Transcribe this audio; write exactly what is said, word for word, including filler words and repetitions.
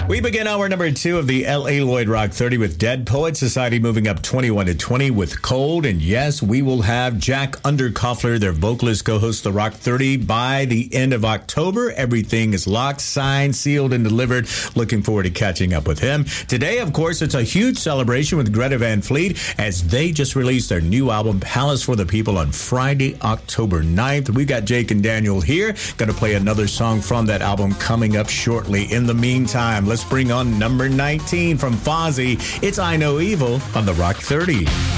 We begin hour number two of the L A Lloyd Rock thirty with Dead Poet Society moving up twenty-one to twenty with Cold. And yes, we will have Jack Underkoffler, their vocalist, co-host the Rock thirty by the end of October. Everything is locked, signed, sealed, and delivered. Looking forward to catching up with him. Today, of course, it's a huge celebration with Greta Van Fleet as they just released their new album, Palace for the People, on Friday, October ninth. We got Jake and Daniel here. Going to play another song from that album coming up shortly. In the meantime, let's bring on number nineteen from Fozzy. It's I Know Evil on the Rock thirty.